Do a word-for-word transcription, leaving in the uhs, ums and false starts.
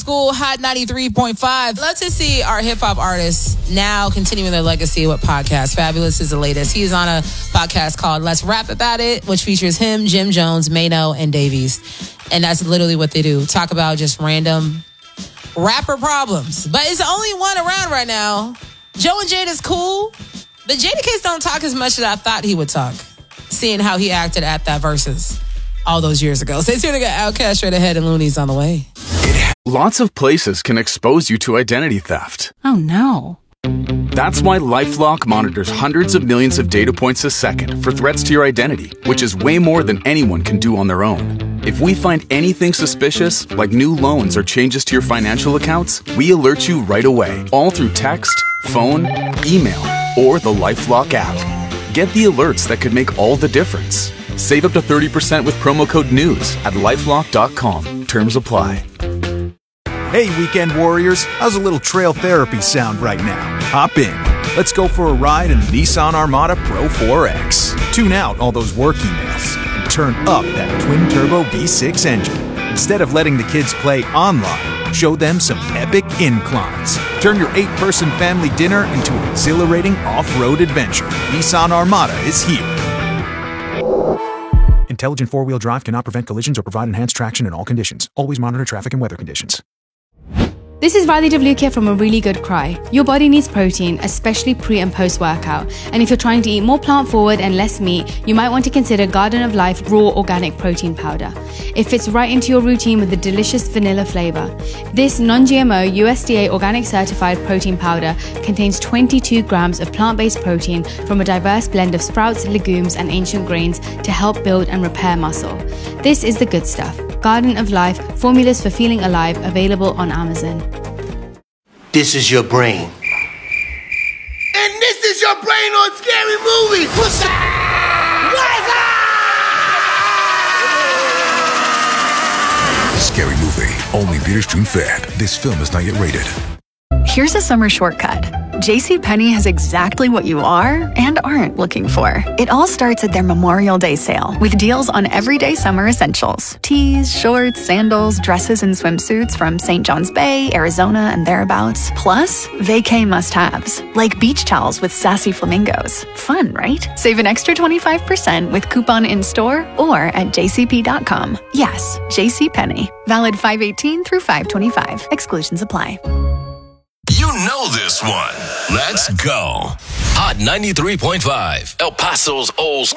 school, Hot ninety-three point five. Love to see our hip-hop artists now continuing their legacy with podcasts. Fabulous is the latest. He is on a podcast called Let's Rap About It, which features him, Jim Jones, Mano, and Davies. And that's literally what they do. Talk about just random rapper problems. But it's the only one around right now. Joe and Jada's cool, but Jadakiss don't talk as much as I thought he would talk, seeing how he acted at that Versus all those years ago. Stay tuned to get Outkast straight ahead and Looney's on the way. Lots of places can expose you to identity theft. Oh no. That's why LifeLock monitors hundreds of millions of data points a second for threats to your identity, which is way more than anyone can do on their own. If we find anything suspicious, like new loans or changes to your financial accounts, we alert you right away, all through text, phone, email, or the LifeLock app. Get the alerts that could make all the difference. Save up to thirty percent with promo code NEWS at lifelock dot com. Terms apply. Hey, weekend warriors, how's a little trail therapy sound right now? Hop in. Let's go for a ride in the Nissan Armada Pro four X. Tune out all those work emails and turn up that twin-turbo V six engine. Instead of letting the kids play online, show them some epic inclines. Turn your eight-person family dinner into an exhilarating off-road adventure. Nissan Armada is here. Intelligent four-wheel drive cannot prevent collisions or provide enhanced traction in all conditions. Always monitor traffic and weather conditions. This is Riley Devlukia from A Really Good Cry. Your body needs protein, especially pre and post workout. And if you're trying to eat more plant forward and less meat, you might want to consider Garden of Life Raw Organic Protein Powder. It fits right into your routine with a delicious vanilla flavor. This non-G M O U S D A organic certified protein powder contains twenty-two grams of plant-based protein from a diverse blend of sprouts, legumes, and ancient grains to help build and repair muscle. This is the good stuff. Garden of Life, formulas for feeling alive, available on Amazon. This is your brain. And this is your brain on Scary Movie. What's up? Scary Movie, only theaters June fifth. This film is not yet rated. Here's a summer shortcut. JCPenney has exactly what you are and aren't looking for. It all starts at their Memorial Day sale with deals on everyday summer essentials. Tees, shorts, sandals, dresses, and swimsuits from Saint John's Bay, Arizona, and thereabouts. Plus, vacay must-haves, like beach towels with sassy flamingos. Fun, right? Save an extra twenty-five percent with coupon in-store or at j c p dot com. Yes, JCPenney. Valid five eighteen through five twenty-five. Exclusions apply. You know this one. Let's go. Hot ninety-three point five, El Paso's old school.